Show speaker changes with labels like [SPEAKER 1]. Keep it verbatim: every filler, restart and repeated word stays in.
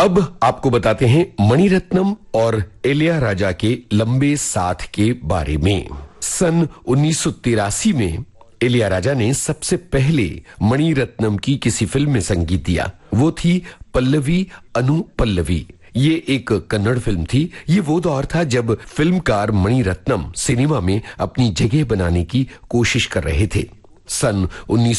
[SPEAKER 1] अब आपको बताते हैं मणिरत्नम और इलैयाराजा के लंबे साथ के बारे में। सन उन्नीस सौ तिरासी में इलैयाराजा ने सबसे पहले मणिरत्नम की किसी फिल्म में संगीत दिया। वो थी पल्लवी अनु पल्लवी। ये एक कन्नड़ फिल्म थी। ये वो दौर था जब फिल्मकार मणिरत्नम सिनेमा में अपनी जगह बनाने की कोशिश कर रहे थे। सन उन्नीस